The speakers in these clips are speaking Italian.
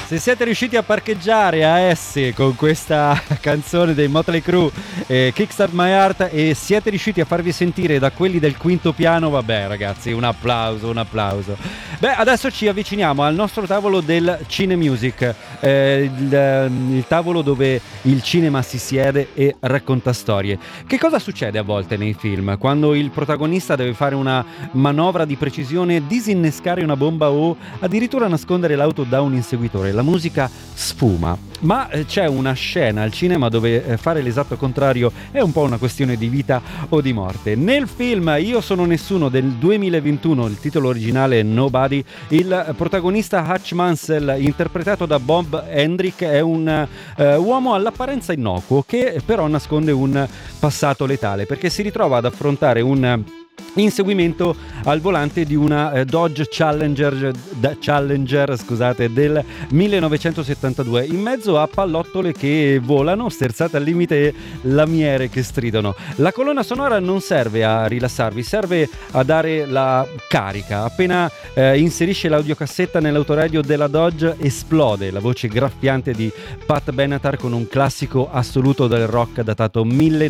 Se siete riusciti a parcheggiare a S con questa canzone dei Motley Crue, Kickstart My Heart, e siete riusciti a farvi sentire da quelli del quinto piano, vabbè ragazzi, un applauso. Beh, adesso ci avviciniamo al nostro tavolo del Cinemusic, il tavolo dove il cinema si siede e racconta storie. Che cosa succede a volte nei film? Quando il protagonista deve fare una manovra di precisione, disinnescare una bomba o addirittura nascondere l'auto da un inseguitore. La musica sfuma, ma c'è una scena al cinema dove fare l'esatto contrario è un po' una questione di vita o di morte. Nel film Io sono nessuno del 2021, il titolo originale è Nobody, il protagonista Hutch Mansell, interpretato da Bob Hendrick, è un uomo all'apparenza innocuo che però nasconde un passato letale, perché si ritrova ad affrontare un inseguimento al volante di una Dodge Challenger del 1972, in mezzo a pallottole che volano, sterzate al limite e lamiere che stridono. La colonna sonora non serve a rilassarvi, serve a dare la carica. Appena inserisce l'audiocassetta nell'autoradio della Dodge, esplode la voce graffiante di Pat Benatar con un classico assoluto del rock datato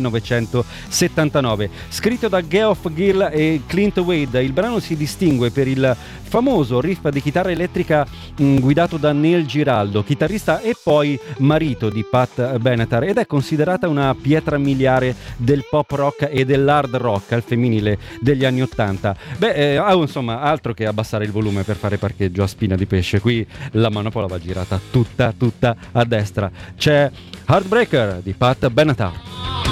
1979, scritto da Geoff Gill e Clint Wade. Il brano si distingue per il famoso riff di chitarra elettrica guidato da Neil Giraldo, chitarrista e poi marito di Pat Benatar, ed è considerata una pietra miliare del pop rock e dell'hard rock al femminile degli anni '80. Insomma, altro che abbassare il volume per fare parcheggio a spina di pesce. Qui la manopola va girata tutta a destra. C'è Heartbreaker di Pat Benatar.